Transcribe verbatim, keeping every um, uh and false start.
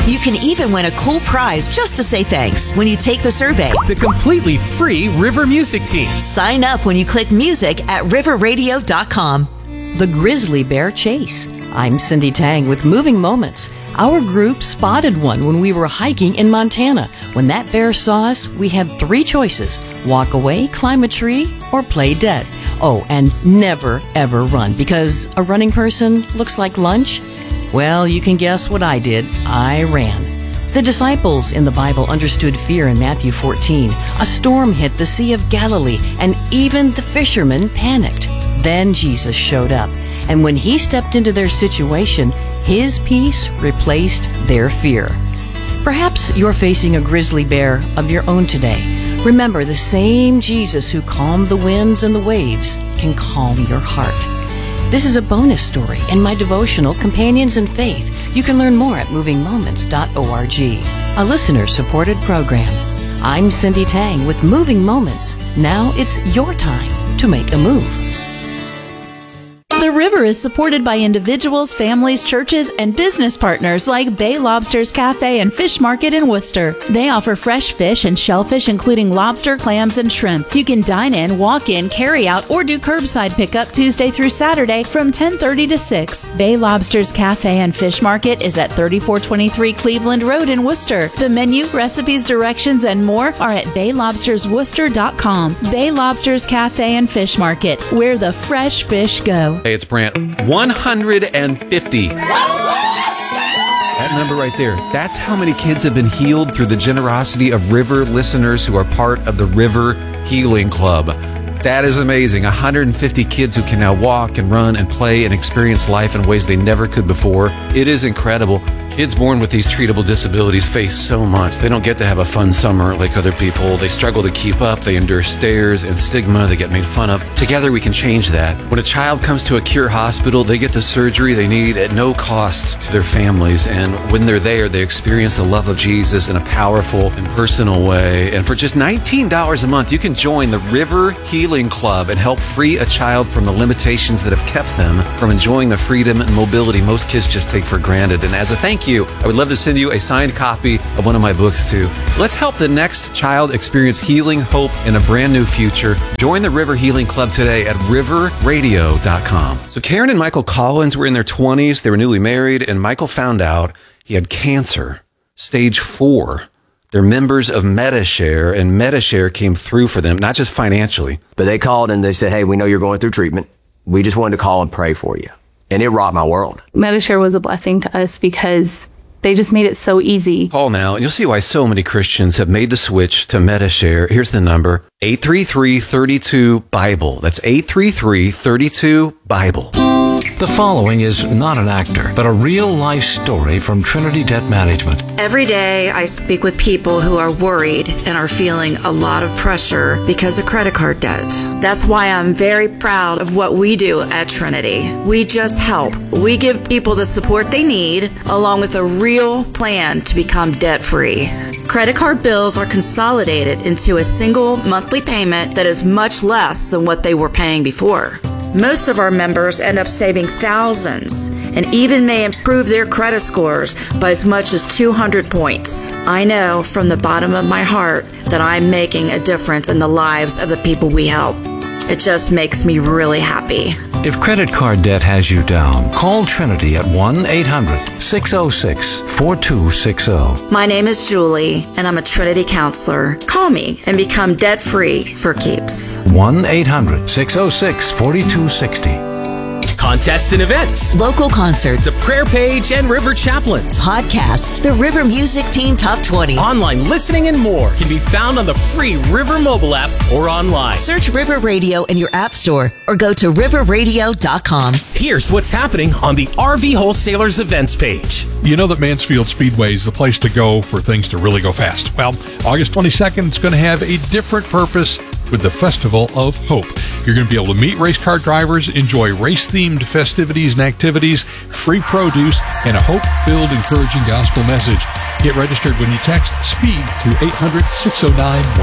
You can even win a cool prize just to say thanks when you take the survey. The completely free River Music Team. Sign up when you click music at river radio dot com. The Grizzly Bear Chase. I'm Cindy Tang with Moving Moments. Our group spotted one when we were hiking in Montana. When that bear saw us, we had three choices: walk away, climb a tree, or play dead. Oh, and never, ever run, because a running person looks like lunch. Well, you can guess what I did. I ran. The disciples in the Bible understood fear in Matthew fourteen. A storm hit the Sea of Galilee, and even the fishermen panicked. Then Jesus showed up, and when he stepped into their situation, his peace replaced their fear. Perhaps you're facing a grizzly bear of your own today. Remember, the same Jesus who calmed the winds and the waves can calm your heart. This is a bonus story in my devotional, Companions in Faith. You can learn more at moving moments dot org, a listener-supported program. I'm Cindy Tang with Moving Moments. Now it's your time to make a move. The River is supported by individuals, families, churches, and business partners like Bay Lobsters Cafe and Fish Market in Worcester. They offer fresh fish and shellfish, including lobster, clams, and shrimp. You can dine in, walk in, carry out, or do curbside pickup Tuesday through Saturday from ten thirty to six. Bay Lobsters Cafe and Fish Market is at thirty-four twenty-three Cleveland Road in Worcester. The menu, recipes, directions, and more are at bay lobsters worcester dot com. Bay Lobsters Cafe and Fish Market, where the fresh fish go. Hey, it's Brant. one hundred fifty. That number right there, that's how many kids have been healed through the generosity of River listeners who are part of the River Healing Club. That is amazing. one hundred fifty kids who can now walk and run and play and experience life in ways they never could before. It is incredible. Kids born with these treatable disabilities face so much. They don't get to have a fun summer like other people. They struggle to keep up. They endure stares and stigma. They get made fun of. Together, we can change that. When a child comes to a Cure Hospital, they get the surgery they need at no cost to their families. And when they're there, they experience the love of Jesus in a powerful and personal way. And for just nineteen dollars a month, you can join the River Healing Club and help free a child from the limitations that have kept them from enjoying the freedom and mobility most kids just take for granted. And as a thank you, I would love to send you a signed copy of one of my books too. Let's help the next child experience healing, hope, and a brand new future. Join the River Healing Club today at river radio dot com. So Karen and Michael Collins were in their twenties. They were newly married, and Michael found out he had cancer, stage four. They're members of Medi-Share, and Medi-Share came through for them, not just financially. But they called and they said, hey, we know you're going through treatment. We just wanted to call and pray for you. And it rocked my world. Medi-Share was a blessing to us because they just made it so easy. Call now, and you'll see why so many Christians have made the switch to Medi-Share. Here's the number, eight three three, three two, Bible. That's eight three three, three two, Bible. The following is not an actor, but a real-life story from Trinity Debt Management. Every day I speak with people who are worried and are feeling a lot of pressure because of credit card debt. That's why I'm very proud of what we do at Trinity. We just help. We give people the support they need, along with a real plan to become debt-free. Credit card bills are consolidated into a single monthly payment that is much less than what they were paying before. Most of our members end up saving thousands and even may improve their credit scores by as much as two hundred points. I know from the bottom of my heart that I'm making a difference in the lives of the people we help. It just makes me really happy. If credit card debt has you down, call Trinity at one eight hundred, six oh six, four two six oh. My name is Julie, and I'm a Trinity counselor. Call me and become debt-free for keeps. one eight hundred, six oh six, four two six oh. Contests and events, local concerts, the prayer page and River Chaplains, podcasts, the River Music Team Top twenty, online listening, and more can be found on the free River mobile app or online. Search River Radio in your app store or go to river radio dot com. Here's what's happening on the R V Wholesalers events page. You know that Mansfield Speedway is the place to go for things to really go fast. Well, August twenty-second, it's going to have a different purpose with the Festival of Hope. You're going to be able to meet race car drivers, enjoy race-themed festivities and activities, free produce, and a hope-filled, encouraging gospel message. Get registered when you text SPEED to eight hundred, six oh nine, one oh one.